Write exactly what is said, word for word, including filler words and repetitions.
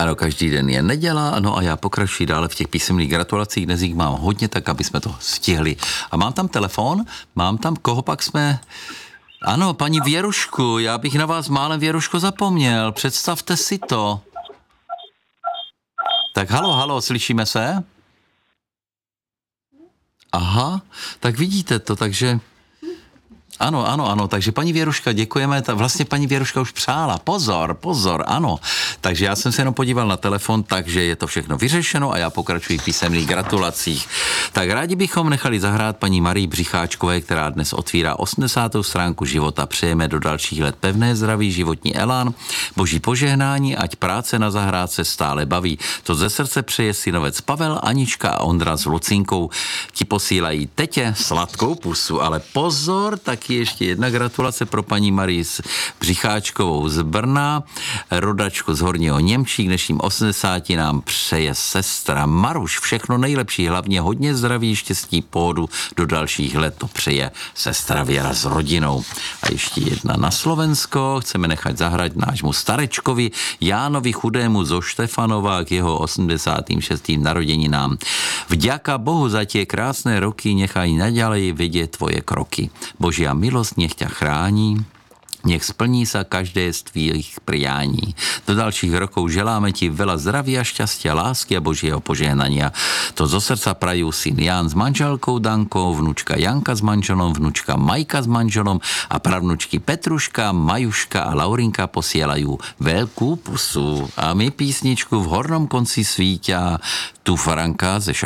Ano, každý den je neděla, no a já pokračuji dále v těch písemných gratulacích, dnes jich mám hodně, tak aby jsme to stihli. A mám tam telefon, mám tam, koho pak jsme... Ano, paní Věrušku, já bych na vás málem, Věruško, zapomněl, představte si to. Tak halo, halo, slyšíme se? Aha, tak vidíte to, takže... Ano, ano, ano, takže paní Věruška, děkujeme, ta, vlastně paní Věruška už přála, pozor, pozor, ano, takže já jsem se jenom podíval na telefon, takže je to všechno vyřešeno a já pokračuji v písemných gratulacích. Tak rádi bychom nechali zahrát paní Marii Břicháčkové, která dnes otvírá osmdesátou stránku života. Přejeme do dalších let pevné zdraví, životní elán, boží požehnání, ať práce na zahrádce stále baví. To ze srdce přeje synovec Pavel, Anička a Ondra s Lucinkou. Ti posílají tetě sladkou pusu, ale pozor, tak ještě jedna gratulace pro paní Marii Břicháčkovou z Brna, rodačku z Horního Němčí, k dnešním osmdesáti nám přeje sestra Maruš. Všechno nejlepší, hlavně hodně zdraví, štěstí, pohodu do dalších let, to přeje sestra Věra s rodinou. A ještě jedna na Slovensko, chceme nechat zahrát nášmu starečkovi Jánovi Chudému zo Štefanova k jeho osmdesátým šestým narozeninám. Vďaka Bohu za tie krásné roky, nechaj naďalej vedieť tvoje kroky. Božia milost nech ťa chrání, nech splní sa každé z tvých priání. Do dalších rokov želáme ti veľa zdravia, šťastia, lásky a Božieho požehnania. To zo srdca prajú syn Ján s manželkou Dankou, vnučka Janka s manželom, vnučka Majka s manželom a pravnučky Petruška, Majuška a Laurinka posielajú veľkú pusu. A my písničku V hornom konci svíťa tu Franka ze